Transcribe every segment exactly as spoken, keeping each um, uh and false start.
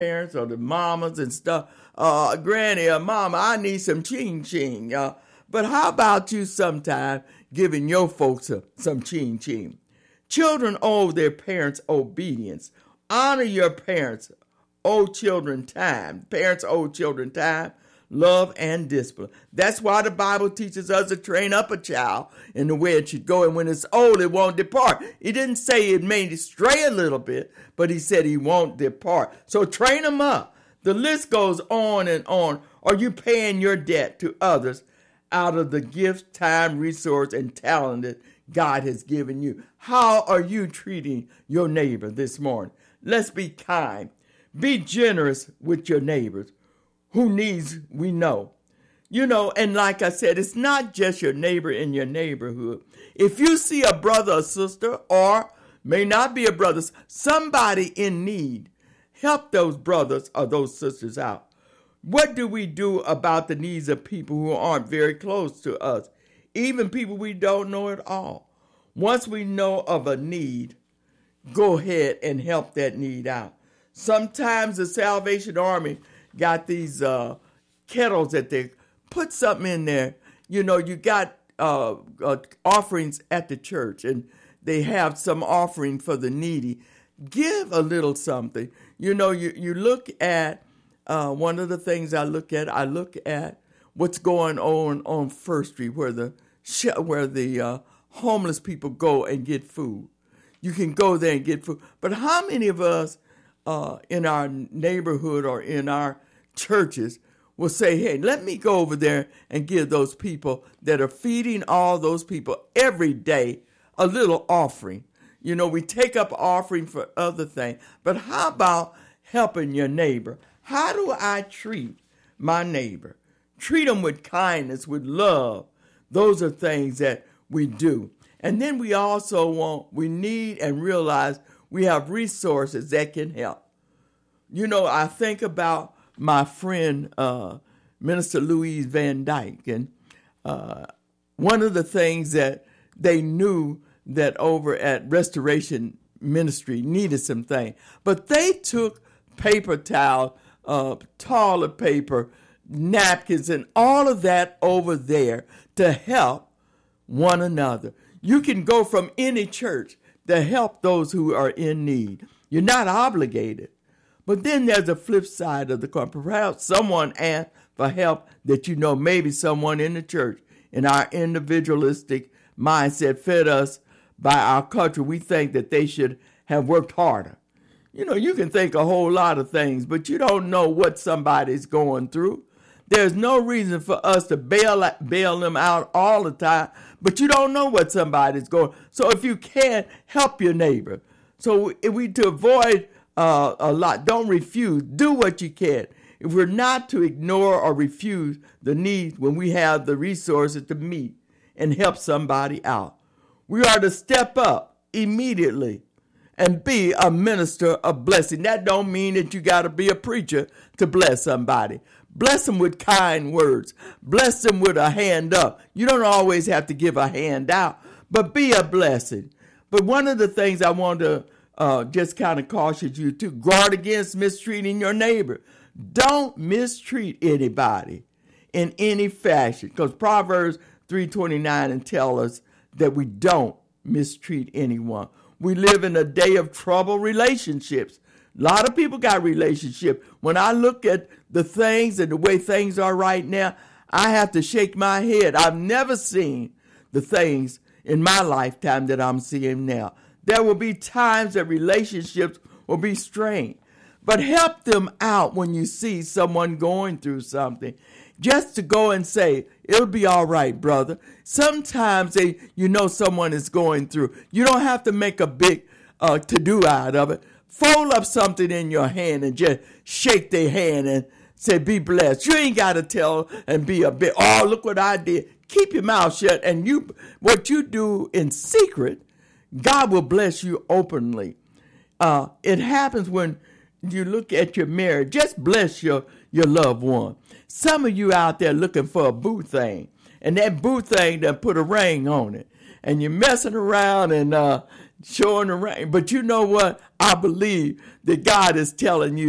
parents or the mamas and stuff. Uh, granny or mama, I need some ching ching. Uh, but how about you sometime giving your folks a, some ching ching? Children owe their parents obedience. Honor your parents. Owe children time. Parents owe children time, love, and discipline. That's why the Bible teaches us to train up a child in the way it should go, and when it's old, it won't depart. He didn't say it may stray a little bit, but he said he won't depart. So train them up. The list goes on and on. Are you paying your debt to others out of the gifts, time, resource, and talent that God has given you? How are you treating your neighbor this morning? Let's be kind. Be generous with your neighbors. Who needs, we know. You know, and like I said, it's not just your neighbor in your neighborhood. If you see a brother or sister, or may not be a brother, somebody in need, help those brothers or those sisters out. What do we do about the needs of people who aren't very close to us, even people we don't know at all? Once we know of a need, go ahead and help that need out. Sometimes the Salvation Army got these uh, kettles that they put something in there. You know, you got uh, uh, offerings at the church, and they have some offering for the needy. Give a little something. You know, you, you look at, uh, one of the things I look at, I look at what's going on on First Street, where the, where the uh, homeless people go and get food. You can go there and get food. But how many of us Uh, in our neighborhood or in our churches will say, hey, let me go over there and give those people that are feeding all those people every day a little offering. You know, we take up offering for other things, but how about helping your neighbor? How do I treat my neighbor? Treat them with kindness, with love. Those are things that we do. And then we also want, we need and realize we have resources that can help. You know, I think about my friend, uh, Minister Louise Van Dyke, and uh, one of the things that they knew that over at Restoration Ministry needed some things, but they took paper towel, uh, toilet paper, napkins, and all of that over there to help one another. You can go from any church to help those who are in need. You're not obligated. But then there's a flip side of the coin. Perhaps someone asked for help that you know maybe someone in the church, in our individualistic mindset fed us by our culture, we think that they should have worked harder. You know, you can think a whole lot of things, but you don't know what somebody's going through. There's no reason for us to bail, bail them out all the time, but you don't know what somebody's going. So if you can, help your neighbor. So if we to avoid uh, a lot, don't refuse. Do what you can. If we're not to ignore or refuse the need when we have the resources to meet and help somebody out, we are to step up immediately and be a minister of blessing. That don't mean that you got to be a preacher to bless somebody. Bless them with kind words. Bless them with a hand up. You don't always have to give a hand out, but be a blessing. But one of the things I want to uh, just kind of caution you to guard against mistreating your neighbor. Don't mistreat anybody in any fashion, because Proverbs three twenty-nine and tell us that we don't mistreat anyone. We live in a day of troubled relationships. A lot of people got relationships. When I look at the things and the way things are right now, I have to shake my head. I've never seen the things in my lifetime that I'm seeing now. There will be times that relationships will be strained. But help them out when you see someone going through something. Just to go and say, it'll be all right, brother. Sometimes they, you know someone is going through. You don't have to make a big uh, to-do out of it. Fold up something in your hand and just shake their hand and say, be blessed. You ain't got to tell and be a bit, oh, look what I did. Keep your mouth shut. And you, what you do in secret, God will bless you openly. Uh, it happens when you look at your marriage. Just bless your, your loved one. Some of you out there looking for a boo thing, and that boo thing done put a ring on it, and you're messing around and uh, showing the ring. But you know what? I believe that God is telling you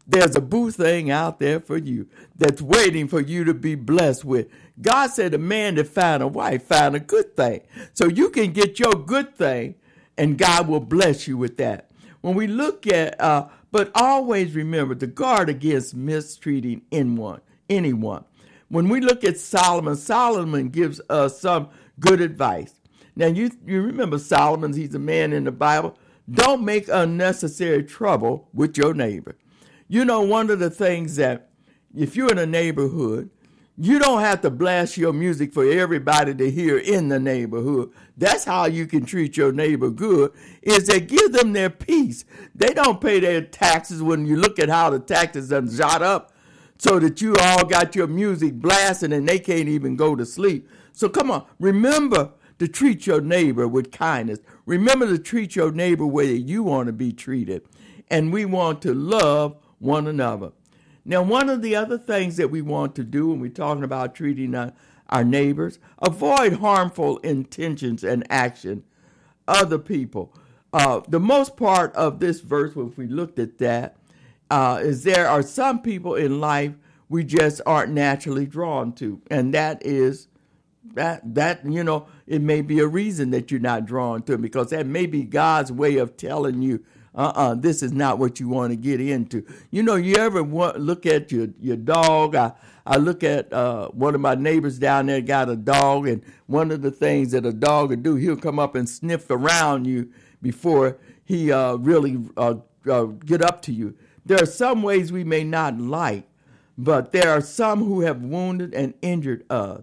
There's a boo thing out there for you that's waiting for you to be blessed with. God said a man that found a wife found a good thing. So you can get your good thing and God will bless you with that. When we look at, uh, but always remember to guard against mistreating anyone. anyone. When we look at Solomon, Solomon gives us some good advice. Now, you, you remember Solomon, he's a man in the Bible. Don't make unnecessary trouble with your neighbor. You know, one of the things that if you're in a neighborhood, you don't have to blast your music for everybody to hear in the neighborhood. That's how you can treat your neighbor good, is that give them their peace. They don't pay their taxes when you look at how the taxes done shot up so that you all got your music blasting and they can't even go to sleep. So come on, remember to treat your neighbor with kindness. Remember to treat your neighbor where you want to be treated. And we want to love one another. Now, one of the other things that we want to do when we're talking about treating our, our neighbors, avoid harmful intentions and action. Other people. Uh, the most part of this verse, if we looked at that, uh, is there are some people in life we just aren't naturally drawn to. And that is, that, that you know, it may be a reason that you're not drawn to them, because that may be God's way of telling you, Uh-uh, this is not what you want to get into. You know, you ever want, look at your, your dog? I, I look at uh, one of my neighbors down there got a dog, and one of the things that a dog would do, he'll come up and sniff around you before he uh, really uh, uh, get up to you. There are some ways we may not like, but there are some who have wounded and injured us.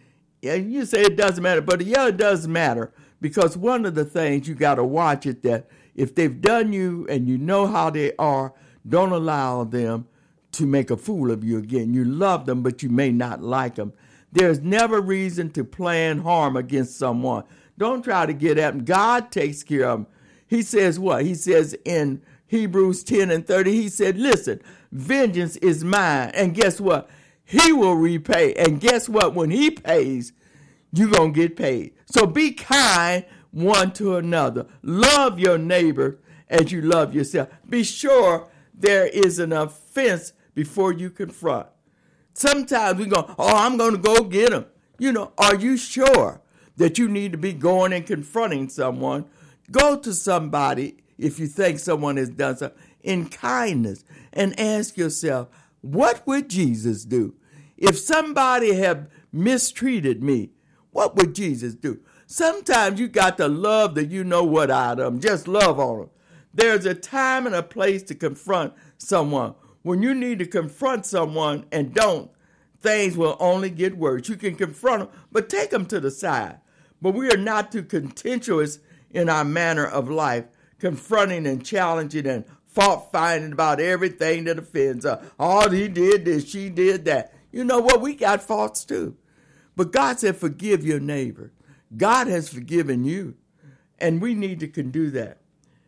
And you say it doesn't matter, but yeah, it does matter, because one of the things you got to watch it that if they've done you and you know how they are, don't allow them to make a fool of you again. You love them, but you may not like them. There's never reason to plan harm against someone. Don't try to get at them. God takes care of them. He says what? He says in Hebrews ten and thirty, he said, listen, vengeance is mine. And guess what? He will repay. And guess what? When he pays, you're going to get paid. So be kind one to another. Love your neighbor as you love yourself. Be sure there is an offense before you confront. Sometimes we go, oh, I'm going to go get him. You know, are you sure that you need to be going and confronting someone? Go to somebody if you think someone has done something in kindness and ask yourself, what would Jesus do? If somebody had mistreated me, what would Jesus do? Sometimes you got to love the you know what out of them. Just love on them. There's a time and a place to confront someone. When you need to confront someone and don't, things will only get worse. You can confront them, but take them to the side. But we are not too contentious in our manner of life, confronting and challenging and fault finding about everything that offends us. Oh, he did this, she did that. You know what? We got faults too. But God said, forgive your neighbor. God has forgiven you, and we need to can do that.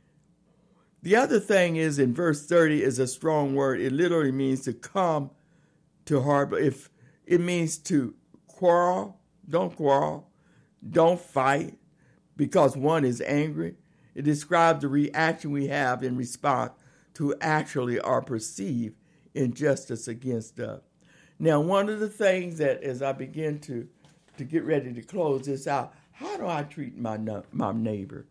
The other thing is in verse thirty is a strong word. It literally means to come to harbor. If it means to quarrel, don't quarrel. Don't fight because one is angry. It describes the reaction we have in response to actually or perceived injustice against us. Now, one of the things that as I begin to to get ready to close this out, how do I treat my, my neighbor?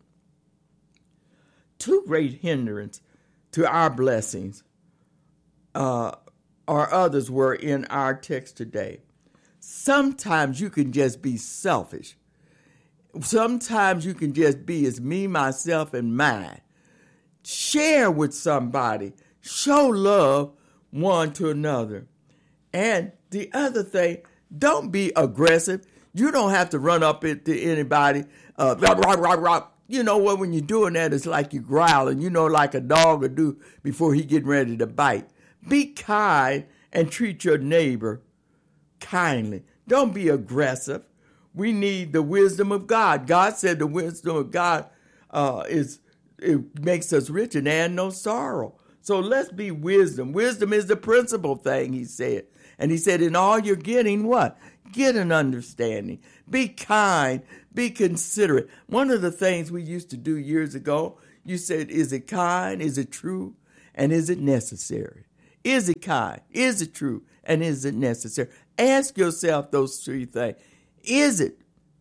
Two great hindrance to our blessings uh, or others were in our text today. Sometimes you can just be selfish. Sometimes you can just be as me, myself, and mine. Share with somebody. Show love one to another. And the other thing, don't be aggressive. You don't have to run up into anybody. Uh, rock, rock, rock, rock. You know what? When you're doing that, it's like you growling. You know, like a dog would do before he getting ready to bite. Be kind and treat your neighbor kindly. Don't be aggressive. We need the wisdom of God. God said the wisdom of God uh, is it makes us rich and add no sorrow. So let's be wisdom. Wisdom is the principal thing, he said. And he said, in all you're getting, what? Get an understanding. Be kind. Be considerate. One of the things we used to do years ago, you said, is it kind? Is it true? And is it necessary? Is it kind? Is it true? And is it necessary? Ask yourself those three things. Is it?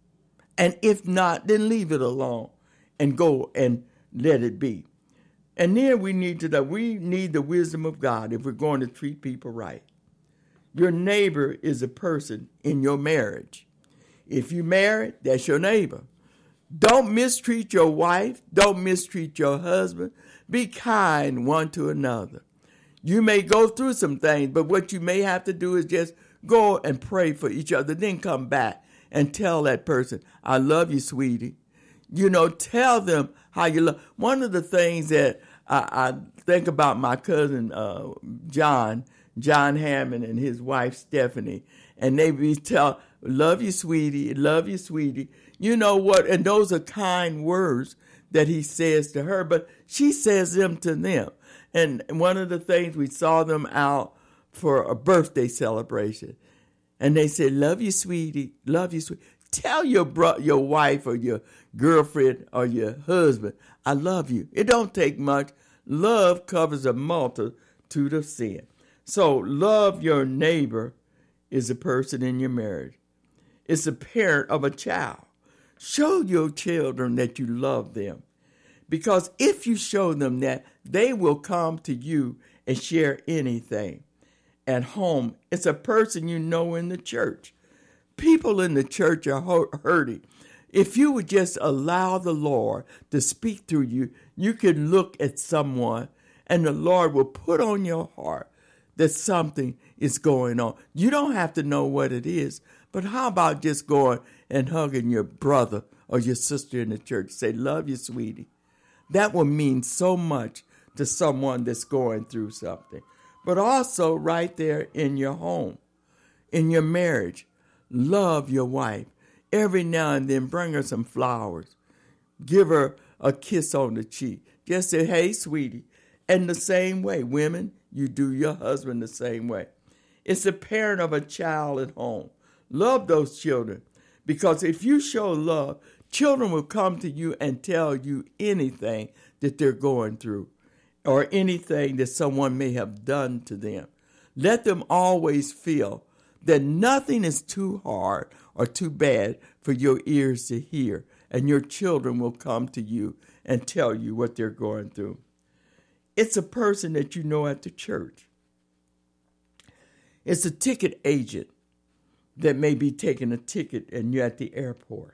And if not, then leave it alone and go and let it be. And then we need to know, we need the wisdom of God if we're going to treat people right. Your neighbor is a person in your marriage. If you married, that's your neighbor. Don't mistreat your wife. Don't mistreat your husband. Be kind one to another. You may go through some things, but what you may have to do is just go and pray for each other. Then come back and tell that person, I love you, sweetie. You know, tell them how you love. One of the things that I, I think about my cousin uh, John, John Hammond, and his wife Stephanie, and they be tell, love you, sweetie, love you, sweetie. You know what? And those are kind words that he says to her, but she says them to them. And one of the things, we saw them out for a birthday celebration, and they said, love you, sweetie, love you, sweetie. Tell your bro- your wife or your girlfriend or your husband, I love you. It don't take much. Love covers a multitude of sin. So love your neighbor is a person in your marriage. It's a parent of a child. Show your children that you love them. Because if you show them that, they will come to you and share anything. At home, it's a person you know in the church. People in the church are hurting. If you would just allow the Lord to speak through you, you can look at someone and the Lord will put on your heart that something is going on. You don't have to know what it is, but how about just going and hugging your brother or your sister in the church? Say, love you, sweetie. That will mean so much to someone that's going through something. But also right there in your home, in your marriage, love your wife. Every now and then bring her some flowers. Give her a kiss on the cheek. Just say, hey, sweetie. And the same way, women, you do your husband the same way. It's the parent of a child at home. Love those children. Because if you show love, children will come to you and tell you anything that they're going through or anything that someone may have done to them. Let them always feel that nothing is too hard or too bad for your ears to hear, and your children will come to you and tell you what they're going through. It's a person that you know at the church. It's a ticket agent that may be taking a ticket and you're at the airport.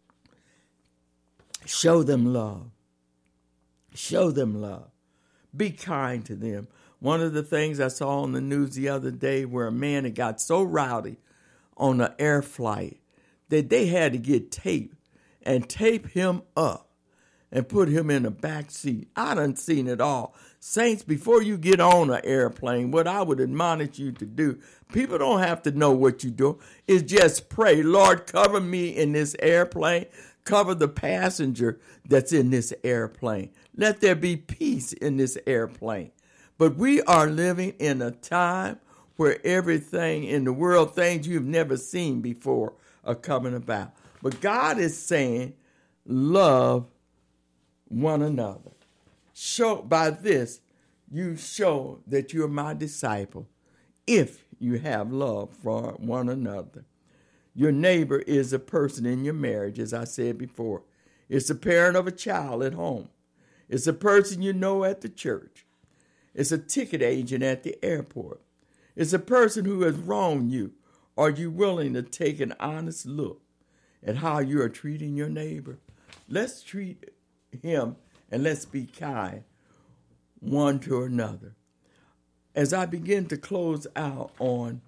Show them love. Show them love. Be kind to them. One of the things I saw on the news the other day where a man had got so rowdy on an air flight that they had to get tape and tape him up and put him in a back seat. I done seen it all. Saints, before you get on an airplane, what I would admonish you to do, people don't have to know what you do, is just pray, Lord, cover me in this airplane. Cover the passenger that's in this airplane. Let there be peace in this airplane. But we are living in a time where everything in the world, things you've never seen before, are coming about. But God is saying, love one another. Show by this, you show that you're my disciple if you have love for one another. Your neighbor is a person in your marriage, as I said before. It's a parent of a child at home. It's a person you know at the church. It's a ticket agent at the airport. It's a person who has wronged you. Are you willing to take an honest look at how you are treating your neighbor? Let's treat him and let's be kind one to another. As I begin to close out on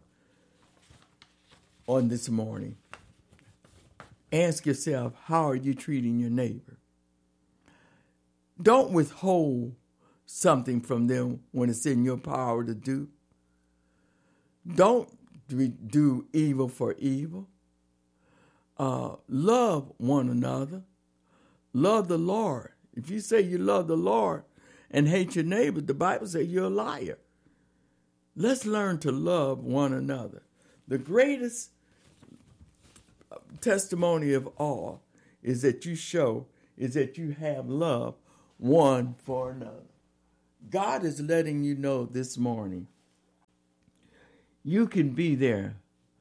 on this morning, ask yourself, how are you treating your neighbor? Don't withhold something from them when it's in your power to do. Don't do evil for evil. Uh, love one another. Love the Lord. If you say you love the Lord and hate your neighbor, the Bible says you're a liar. Let's learn to love one another. The greatest testimony of all is that you show, is that you have love one for another. God is letting you know this morning you can be there.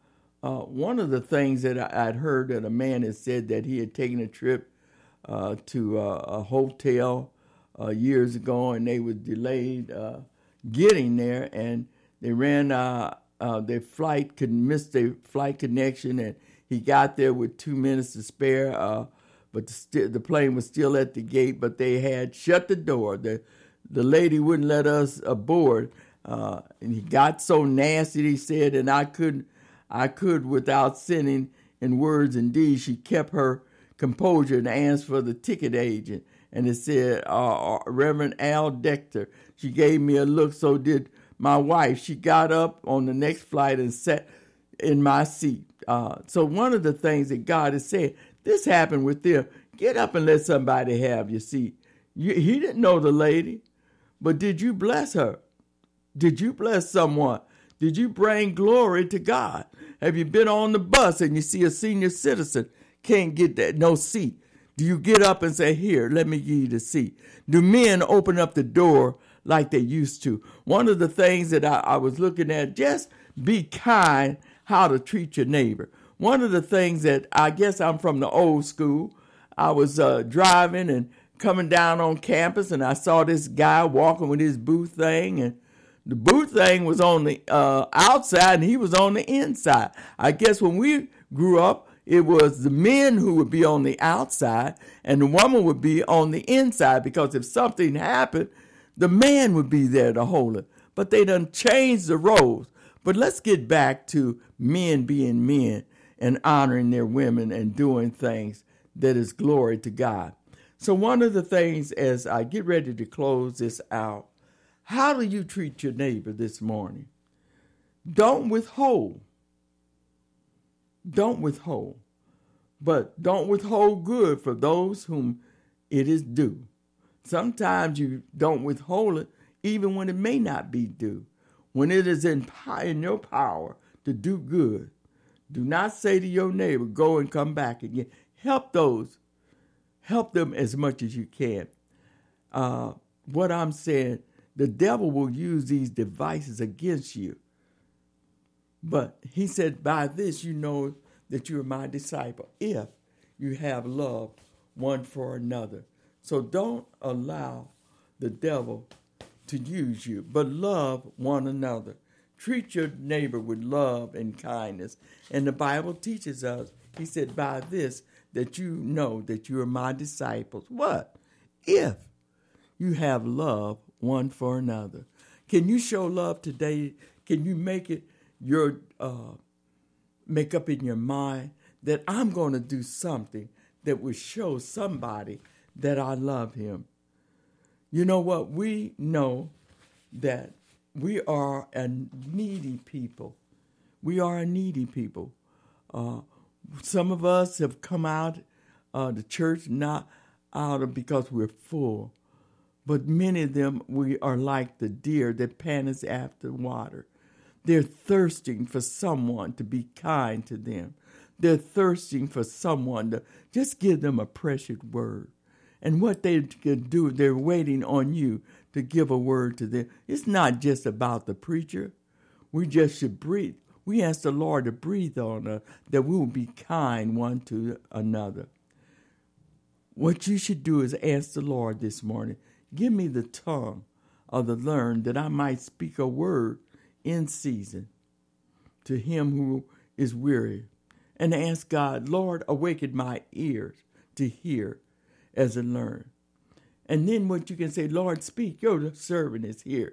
Uh, one of the things that I, I'd heard that a man had said that he had taken a trip uh, to uh, a hotel uh, years ago, and they were delayed uh, getting there, and they ran uh, uh, their flight, could miss their flight connection, and he got there with two minutes to spare, uh, but the, st- the plane was still at the gate, but they had shut the door. The, the lady wouldn't let us aboard, uh, and he got so nasty, he said, and I couldn't, I could, without sinning in words and deeds, she kept her composure and asked for the ticket agent. And it said, uh, Reverend Al Decter. She gave me a look, so did my wife. She got up on the next flight and sat in my seat. Uh, so one of the things that God has said, this happened with them. Get up and let somebody have your seat. You, he didn't know the lady, but did you bless her? Did you bless someone? Did you bring glory to God? Have you been on the bus and you see a senior citizen can't get that no seat? Do you get up and say, here, let me give you the seat? Do men open up the door like they used to? One of the things that I, I was looking at, just be kind how to treat your neighbor. One of the things that I guess I'm from the old school, I was uh, driving and coming down on campus, and I saw this guy walking with his booth thing, and the booth thing was on the uh, outside and he was on the inside. I guess when we grew up, it was the men who would be on the outside and the woman would be on the inside, because if something happened, the man would be there to hold it. But they done changed the roles. But let's get back to men being men and honoring their women and doing things that is glory to God. So one of the things, as I get ready to close this out, how do you treat your neighbor this morning? Don't withhold. Don't withhold. But don't withhold good for those whom it is due. Sometimes you don't withhold it even when it may not be due. When it is in, in your power to do good, do not say to your neighbor, go and come back again. Help those. Help them as much as you can. Uh, what I'm saying, the devil will use these devices against you. But he said, by this you know that you are my disciple, if you have love one for another. So don't allow the devil to use you, but love one another. Treat your neighbor with love and kindness. And the Bible teaches us, he said, by this that you know that you are my disciples. What? If you have love one for another. Can you show love today? Can you make it your uh, make up in your mind that I'm going to do something that will show somebody that I love him? You know what? We know that we are a needy people. We are a needy people. Uh, some of us have come out uh, the church not out of because we're full. But many of them, we are like the deer that panteth after water. They're thirsting for someone to be kind to them. They're thirsting for someone to just give them a precious word. And what they can do, they're waiting on you to give a word to them. It's not just about the preacher. We just should breathe. We ask the Lord to breathe on us, that we will be kind one to another. What you should do is ask the Lord this morning, give me the tongue of the learned, that I might speak a word in season to him who is weary. And ask God, Lord, awaken my ears to hear as I learn. And then what you can say, Lord, speak, your servant is here.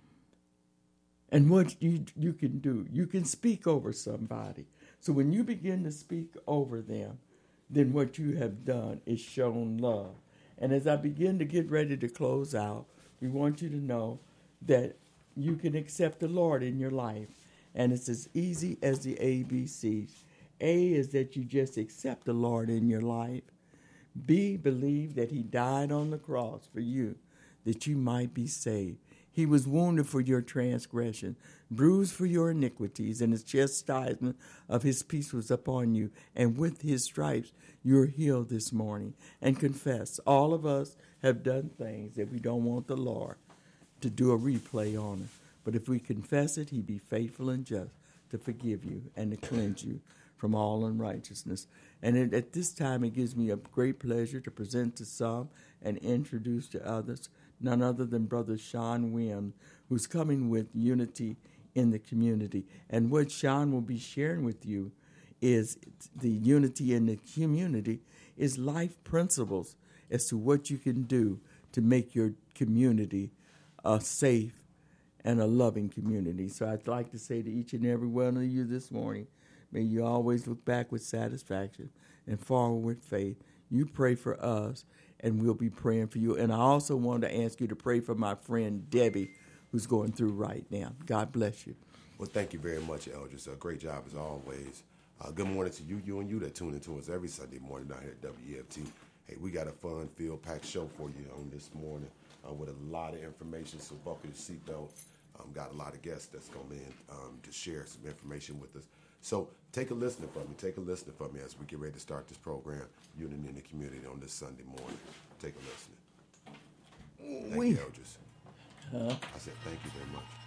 And what you, you can do, you can speak over somebody. So when you begin to speak over them, then what you have done is shown love. And as I begin to get ready to close out, we want you to know that you can accept the Lord in your life. And it's as easy as the A B Cs. A is that you just accept the Lord in your life. B, believe that he died on the cross for you, that you might be saved. He was wounded for your transgression, bruised for your iniquities, and his chastisement of his peace was upon you. And with his stripes, you're healed this morning. And confess, all of us have done things that we don't want the Lord to do a replay on it. But if we confess it, he be faithful and just to forgive you and to cleanse you from all unrighteousness. And it, at this time, it gives me a great pleasure to present to some and introduce to others none other than Brother Sean Wim, who's coming with unity in the community. And what Sean will be sharing with you is the unity in the community is life principles as to what you can do to make your community a safe and a loving community. So I'd like to say to each and every one of you this morning, may you always look back with satisfaction and forward with faith. You pray for us, and we'll be praying for you. And I also want to ask you to pray for my friend Debbie, who's going through right now. God bless you. Well, thank you very much, Eldridge. A great job as always. Uh, good morning to you, you and you that tune into us every Sunday morning down here at W E F T. Hey, we got a fun-filled, packed show for you on this morning uh, with a lot of information, so buckle your seatbelt. Um, got a lot of guests that's going to be in um, to share some information with us. So take a listen for me. Take a listen for me as we get ready to start this program, Unity in the Community, on this Sunday morning. Take a listen. Thank we, you, Eldridge. Huh? I said thank you very much.